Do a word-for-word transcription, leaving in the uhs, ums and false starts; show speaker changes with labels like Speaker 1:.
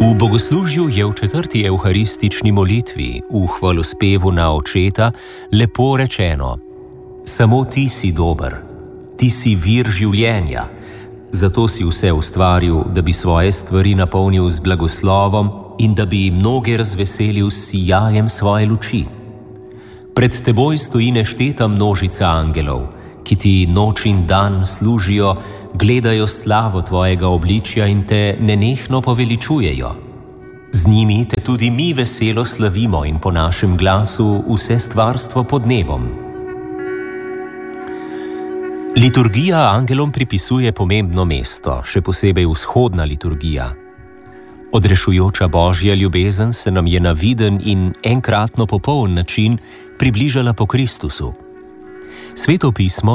Speaker 1: V bogoslužju je v četrti evharistični molitvi, v hvalospevu na Očeta, lepo rečeno: Samo ti si dober, ti si vir življenja, zato si vse ustvaril, da bi svoje stvari napolnil z blagoslovom in da bi mnoge razveselil s sijajem svoje luči. Pred teboj stoji nešteta množica angelov, ki ti noč in dan služijo, gledajo slavo tvojega obličja in te nenehno poveličujejo. Z njimi te tudi mi veselo slavimo in po našem glasu vse stvarstvo pod nebom. Liturgija angelom pripisuje pomembno mesto, še posebej vzhodna liturgija. Odrešujoča Božja ljubezen se nam je na viden in enkratno popoln način približala po Kristusu. Sveto pismo